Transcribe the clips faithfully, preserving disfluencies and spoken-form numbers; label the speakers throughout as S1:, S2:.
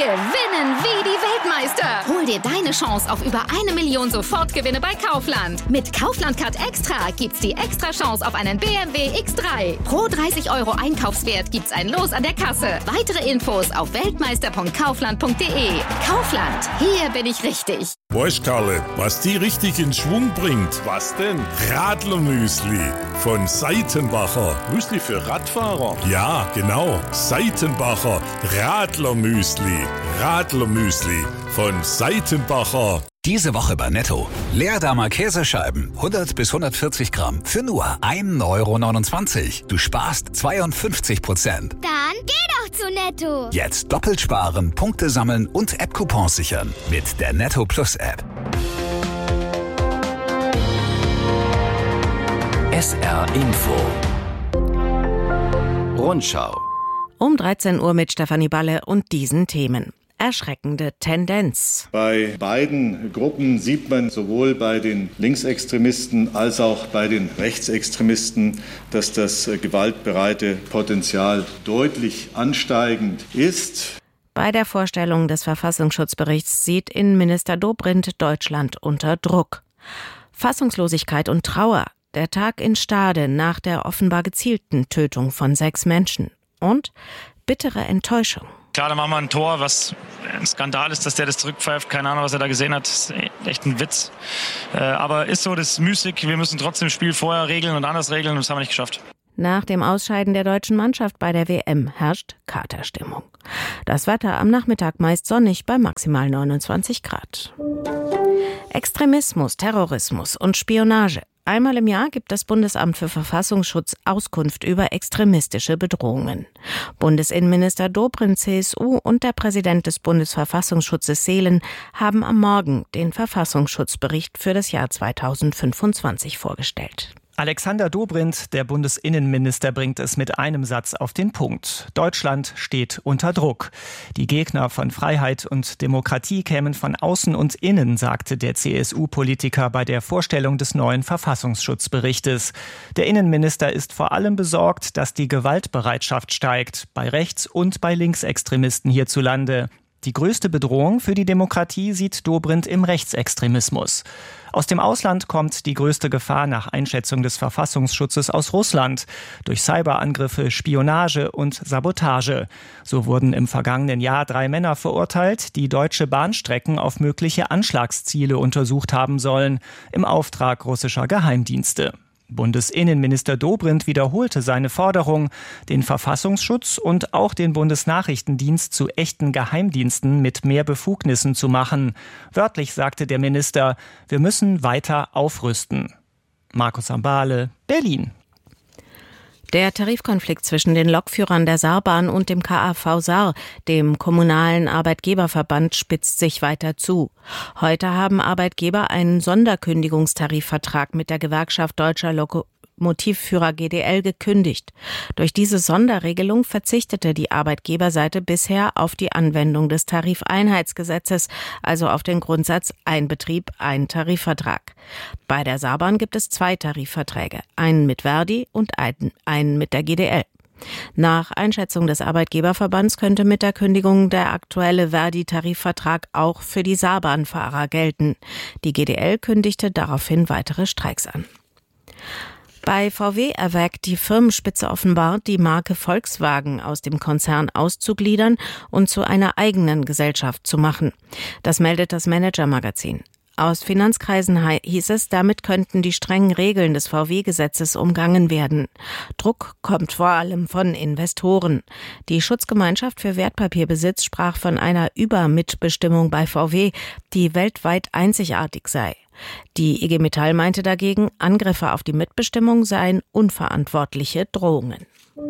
S1: Gewinnen wie die Weltmeister. Hol dir deine Chance auf über eine Million Sofortgewinne bei Kaufland. Mit Kaufland Card Extra gibt's die extra Chance auf einen B M W X drei. Pro dreißig Euro Einkaufswert gibt's ein Los an der Kasse. Weitere Infos auf weltmeister punkt kaufland punkt de. Kaufland, hier bin ich richtig.
S2: Weißt Karle, was die richtig in Schwung bringt? Was denn? Radlermüsli von Seitenbacher.
S3: Müsli für Radfahrer?
S2: Ja, genau. Seitenbacher Radlermüsli. Radlermüsli von Seitenbacher.
S4: Diese Woche bei Netto. Leerdamer Käsescheiben, hundert bis hundertvierzig Gramm, für nur ein Euro neunundzwanzig. Du sparst zweiundfünfzig Prozent.
S5: Dann geh doch zu Netto.
S4: Jetzt doppelt sparen, Punkte sammeln und App-Coupons sichern mit der Netto Plus App. S R Info. Rundschau.
S6: Um dreizehn Uhr mit Stefanie Balle und diesen Themen. Erschreckende Tendenz.
S7: Bei beiden Gruppen sieht man sowohl bei den Linksextremisten als auch bei den Rechtsextremisten, dass das gewaltbereite Potenzial deutlich ansteigend ist.
S6: Bei der Vorstellung des Verfassungsschutzberichts sieht Innenminister Dobrindt Deutschland unter Druck. Fassungslosigkeit und Trauer. Der Tag in Stade nach der offenbar gezielten Tötung von sechs Menschen. Und bittere Enttäuschung.
S8: Klar, da machen wir ein Tor, was ein Skandal ist, dass der das zurückpfeift. Keine Ahnung, was er da gesehen hat. Das ist echt ein Witz. Aber ist so, das ist müßig. Wir müssen trotzdem das Spiel vorher regeln und anders regeln und das haben wir nicht geschafft.
S6: Nach dem Ausscheiden der deutschen Mannschaft bei der W M herrscht Katerstimmung. Das Wetter am Nachmittag meist sonnig bei maximal neunundzwanzig Grad. Extremismus, Terrorismus und Spionage. Einmal im Jahr gibt das Bundesamt für Verfassungsschutz Auskunft über extremistische Bedrohungen. Bundesinnenminister Dobrindt C S U und der Präsident des Bundesverfassungsschutzes Seelen haben am Morgen den Verfassungsschutzbericht für das Jahr zweitausendfünfundzwanzig vorgestellt.
S9: Alexander Dobrindt, der Bundesinnenminister, bringt es mit einem Satz auf den Punkt. Deutschland steht unter Druck. Die Gegner von Freiheit und Demokratie kämen von außen und innen, sagte der C S U-Politiker bei der Vorstellung des neuen Verfassungsschutzberichtes. Der Innenminister ist vor allem besorgt, dass die Gewaltbereitschaft steigt, bei Rechts- und bei Linksextremisten hierzulande. Die größte Bedrohung für die Demokratie sieht Dobrindt im Rechtsextremismus. Aus dem Ausland kommt die größte Gefahr nach Einschätzung des Verfassungsschutzes aus Russland durch Cyberangriffe, Spionage und Sabotage. So wurden im vergangenen Jahr drei Männer verurteilt, die deutsche Bahnstrecken auf mögliche Anschlagsziele untersucht haben sollen, im Auftrag russischer Geheimdienste. Bundesinnenminister Dobrindt wiederholte seine Forderung, den Verfassungsschutz und auch den Bundesnachrichtendienst zu echten Geheimdiensten mit mehr Befugnissen zu machen. Wörtlich sagte der Minister, wir müssen weiter aufrüsten. Markus Ambale, Berlin.
S6: Der Tarifkonflikt zwischen den Lokführern der Saarbahn und dem K A V Saar, dem kommunalen Arbeitgeberverband, spitzt sich weiter zu. Heute haben Arbeitgeber einen Sonderkündigungstarifvertrag mit der Gewerkschaft Deutscher Lokomotivführer G D L gekündigt. Durch diese Sonderregelung verzichtete die Arbeitgeberseite bisher auf die Anwendung des Tarifeinheitsgesetzes, also auf den Grundsatz ein Betrieb, ein Tarifvertrag. Bei der Saarbahn gibt es zwei Tarifverträge, einen mit Verdi und einen, einen mit der G D L. Nach Einschätzung des Arbeitgeberverbands könnte mit der Kündigung der aktuelle Verdi-Tarifvertrag auch für die Saarbahnfahrer gelten. Die G D L kündigte daraufhin weitere Streiks an. Bei V W erwägt die Firmenspitze offenbar, die Marke Volkswagen aus dem Konzern auszugliedern und zu einer eigenen Gesellschaft zu machen. Das meldet das Manager-Magazin. Aus Finanzkreisen hieß es, damit könnten die strengen Regeln des V W-Gesetzes umgangen werden. Druck kommt vor allem von Investoren. Die Schutzgemeinschaft für Wertpapierbesitz sprach von einer Übermitbestimmung bei V W, die weltweit einzigartig sei. Die I G Metall meinte dagegen, Angriffe auf die Mitbestimmung seien unverantwortliche Drohungen.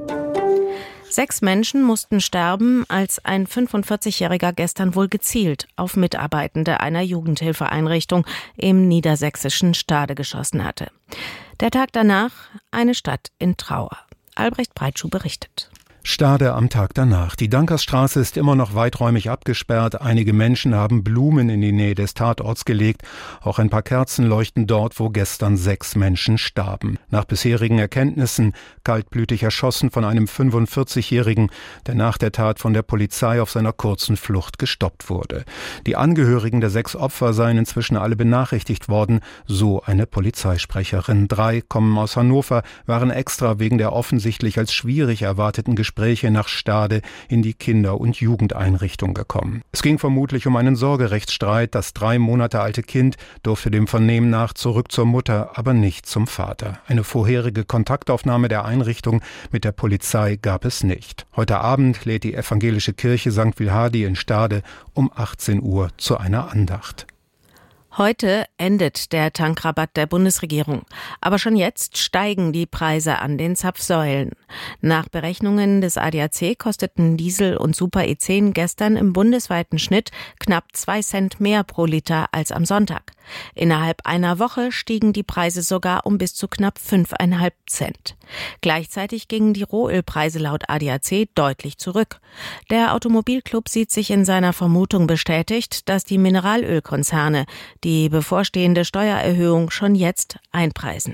S6: Sechs Menschen mussten sterben, als ein fünfundvierzigjähriger gestern wohl gezielt auf Mitarbeitende einer Jugendhilfeeinrichtung im niedersächsischen Stade geschossen hatte. Der Tag danach eine Stadt in Trauer. Albrecht Breitschuh berichtet.
S3: Stade am Tag danach. Die Dankersstraße ist immer noch weiträumig abgesperrt. Einige Menschen haben Blumen in die Nähe des Tatorts gelegt. Auch ein paar Kerzen leuchten dort, wo gestern sechs Menschen starben. Nach bisherigen Erkenntnissen kaltblütig erschossen von einem fünfundvierzigjährigen, der nach der Tat von der Polizei auf seiner kurzen Flucht gestoppt wurde. Die Angehörigen der sechs Opfer seien inzwischen alle benachrichtigt worden, so eine Polizeisprecherin. Drei kommen aus Hannover, waren extra wegen der offensichtlich als schwierig erwarteten Gespräche nach Stade in die Kinder- und Jugendeinrichtung gekommen. Es ging vermutlich um einen Sorgerechtsstreit. Das drei Monate alte Kind durfte dem Vernehmen nach zurück zur Mutter, aber nicht zum Vater. Eine vorherige Kontaktaufnahme der Einrichtung mit der Polizei gab es nicht. Heute Abend lädt die evangelische Kirche Sankt Wilhardi in Stade um achtzehn Uhr zu einer Andacht.
S6: Heute endet der Tankrabatt der Bundesregierung. Aber schon jetzt steigen die Preise an den Zapfsäulen. Nach Berechnungen des A D A C kosteten Diesel und Super E zehn gestern im bundesweiten Schnitt knapp zwei Cent mehr pro Liter als am Sonntag. Innerhalb einer Woche stiegen die Preise sogar um bis zu knapp fünfeinhalb Cent. Gleichzeitig gingen die Rohölpreise laut A D A C deutlich zurück. Der Automobilclub sieht sich in seiner Vermutung bestätigt, dass die Mineralölkonzerne die bevorstehende Steuererhöhung schon jetzt einpreisen.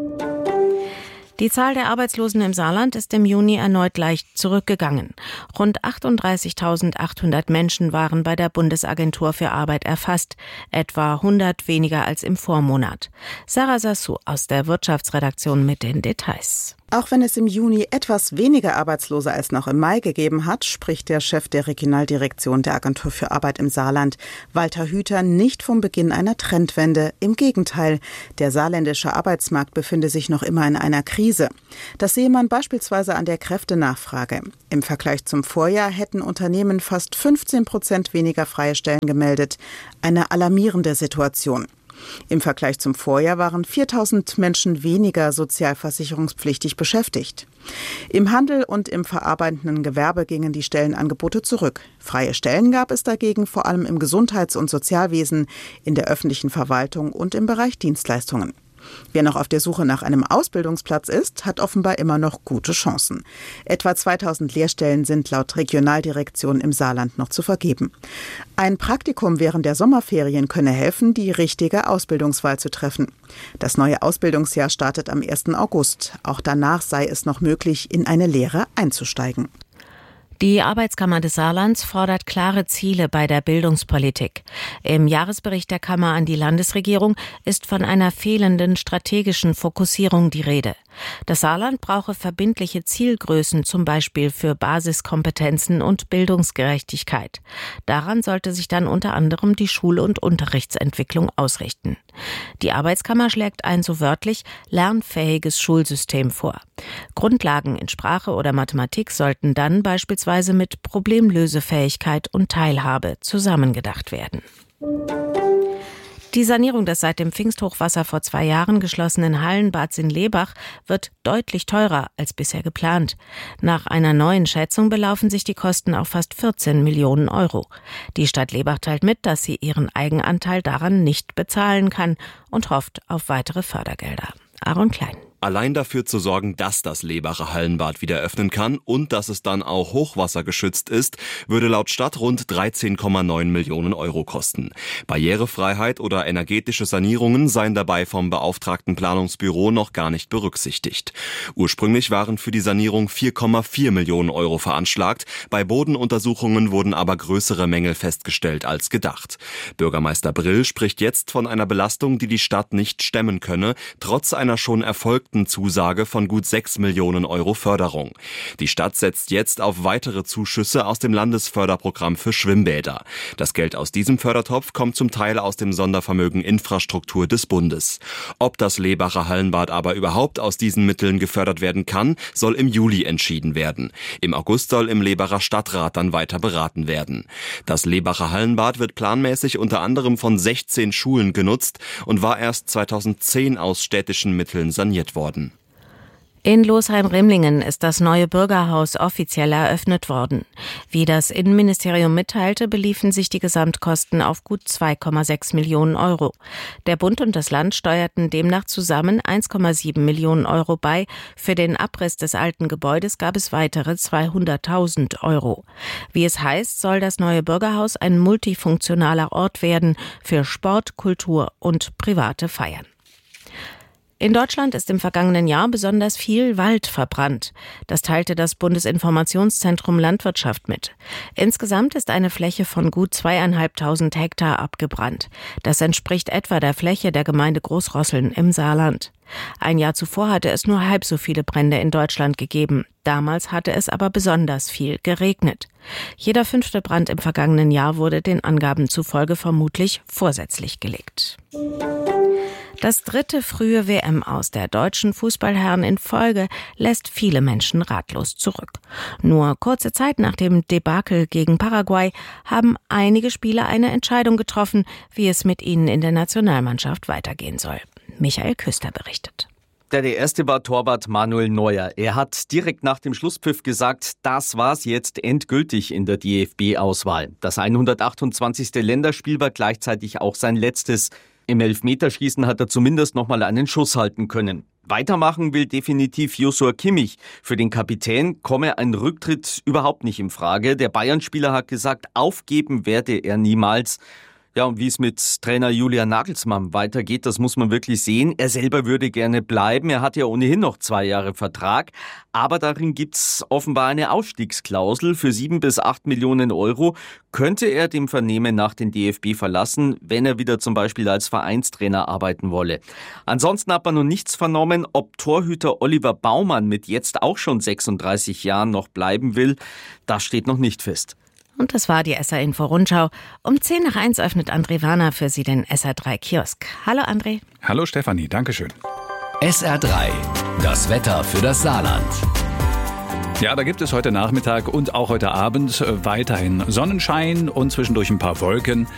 S6: Die Zahl der Arbeitslosen im Saarland ist im Juni erneut leicht zurückgegangen. Rund achtunddreißigtausendachthundert Menschen waren bei der Bundesagentur für Arbeit erfasst, etwa hundert weniger als im Vormonat. Sarah Sassou aus der Wirtschaftsredaktion mit den Details.
S10: Auch wenn es im Juni etwas weniger Arbeitslose als noch im Mai gegeben hat, spricht der Chef der Regionaldirektion der Agentur für Arbeit im Saarland, Walter Hüter, nicht vom Beginn einer Trendwende. Im Gegenteil, der saarländische Arbeitsmarkt befinde sich noch immer in einer Krise. Das sehe man beispielsweise an der Kräftenachfrage. Im Vergleich zum Vorjahr hätten Unternehmen fast fünfzehn Prozent weniger freie Stellen gemeldet. Eine alarmierende Situation. Im Vergleich zum Vorjahr waren viertausend Menschen weniger sozialversicherungspflichtig beschäftigt. Im Handel und im verarbeitenden Gewerbe gingen die Stellenangebote zurück. Freie Stellen gab es dagegen vor allem im Gesundheits- und Sozialwesen, in der öffentlichen Verwaltung und im Bereich Dienstleistungen. Wer noch auf der Suche nach einem Ausbildungsplatz ist, hat offenbar immer noch gute Chancen. Etwa zweitausend Lehrstellen sind laut Regionaldirektion im Saarland noch zu vergeben. Ein Praktikum während der Sommerferien könne helfen, die richtige Ausbildungswahl zu treffen. Das neue Ausbildungsjahr startet am ersten August. Auch danach sei es noch möglich, in eine Lehre einzusteigen.
S6: Die Arbeitskammer des Saarlands fordert klare Ziele bei der Bildungspolitik. Im Jahresbericht der Kammer an die Landesregierung ist von einer fehlenden strategischen Fokussierung die Rede. Das Saarland brauche verbindliche Zielgrößen, zum Beispiel für Basiskompetenzen und Bildungsgerechtigkeit. Daran sollte sich dann unter anderem die Schul- und Unterrichtsentwicklung ausrichten. Die Arbeitskammer schlägt ein so wörtlich lernfähiges Schulsystem vor. Grundlagen in Sprache oder Mathematik sollten dann beispielsweise mit Problemlösefähigkeit und Teilhabe zusammengedacht werden. Die Sanierung des seit dem Pfingsthochwasser vor zwei Jahren geschlossenen Hallenbads in Lebach wird deutlich teurer als bisher geplant. Nach einer neuen Schätzung belaufen sich die Kosten auf fast vierzehn Millionen Euro. Die Stadt Lebach teilt mit, dass sie ihren Eigenanteil daran nicht bezahlen kann und hofft auf weitere Fördergelder. Aaron Klein.
S11: Allein dafür zu sorgen, dass das Lebacher Hallenbad wieder öffnen kann und dass es dann auch hochwassergeschützt ist, würde laut Stadt rund dreizehn Komma neun Millionen Euro kosten. Barrierefreiheit oder energetische Sanierungen seien dabei vom beauftragten Planungsbüro noch gar nicht berücksichtigt. Ursprünglich waren für die Sanierung vier Komma vier Millionen Euro veranschlagt. Bei Bodenuntersuchungen wurden aber größere Mängel festgestellt als gedacht. Bürgermeister Brill spricht jetzt von einer Belastung, die die Stadt nicht stemmen könne, trotz einer schon erfolgten Zusage von gut sechs Millionen Euro Förderung. Die Stadt setzt jetzt auf weitere Zuschüsse aus dem Landesförderprogramm für Schwimmbäder. Das Geld aus diesem Fördertopf kommt zum Teil aus dem Sondervermögen Infrastruktur des Bundes. Ob das Lebacher Hallenbad aber überhaupt aus diesen Mitteln gefördert werden kann, soll im Juli entschieden werden. Im August soll im Lebacher Stadtrat dann weiter beraten werden. Das Lebacher Hallenbad wird planmäßig unter anderem von sechzehn Schulen genutzt und war erst zweitausendzehn aus städtischen Mitteln saniert worden.
S6: In Losheim-Remlingen ist das neue Bürgerhaus offiziell eröffnet worden. Wie das Innenministerium mitteilte, beliefen sich die Gesamtkosten auf gut zwei Komma sechs Millionen Euro. Der Bund und das Land steuerten demnach zusammen eins Komma sieben Millionen Euro bei. Für den Abriss des alten Gebäudes gab es weitere zweihunderttausend Euro. Wie es heißt, soll das neue Bürgerhaus ein multifunktionaler Ort werden für Sport, Kultur und private Feiern. In Deutschland ist im vergangenen Jahr besonders viel Wald verbrannt. Das teilte das Bundesinformationszentrum Landwirtschaft mit. Insgesamt ist eine Fläche von gut zweieinhalbtausend Hektar abgebrannt. Das entspricht etwa der Fläche der Gemeinde Großrosseln im Saarland. Ein Jahr zuvor hatte es nur halb so viele Brände in Deutschland gegeben. Damals hatte es aber besonders viel geregnet. Jeder fünfte Brand im vergangenen Jahr wurde den Angaben zufolge vermutlich vorsätzlich gelegt. Das dritte frühe W M-Aus der deutschen Fußballherren in Folge lässt viele Menschen ratlos zurück. Nur kurze Zeit nach dem Debakel gegen Paraguay haben einige Spieler eine Entscheidung getroffen, wie es mit ihnen in der Nationalmannschaft weitergehen soll. Michael Küster berichtet.
S12: Der, der erste war Torwart Manuel Neuer. Er hat direkt nach dem Schlusspfiff gesagt, das war's jetzt endgültig in der D F B-Auswahl. Das hundertachtundzwanzigste Länderspiel war gleichzeitig auch sein letztes. Im Elfmeterschießen hat er zumindest noch mal einen Schuss halten können. Weitermachen will definitiv Joshua Kimmich. Für den Kapitän komme ein Rücktritt überhaupt nicht in Frage. Der Bayern-Spieler hat gesagt, aufgeben werde er niemals. Ja, und wie es mit Trainer Julian Nagelsmann weitergeht, das muss man wirklich sehen. Er selber würde gerne bleiben. Er hat ja ohnehin noch zwei Jahre Vertrag. Aber darin gibt's offenbar eine Ausstiegsklausel. Für sieben bis acht Millionen Euro könnte er dem Vernehmen nach den D F B verlassen, wenn er wieder zum Beispiel als Vereinstrainer arbeiten wolle. Ansonsten hat man noch nichts vernommen, ob Torhüter Oliver Baumann mit jetzt auch schon sechsunddreißig Jahren noch bleiben will. Das steht noch nicht fest.
S6: Und das war die S R Info Rundschau. Um zehn nach eins öffnet André Warner für Sie den S R drei Kiosk. Hallo André.
S13: Hallo Stefanie, Dankeschön.
S4: S R drei, das Wetter für das Saarland.
S13: Ja, da gibt es heute Nachmittag und auch heute Abend weiterhin Sonnenschein und zwischendurch ein paar Wolken.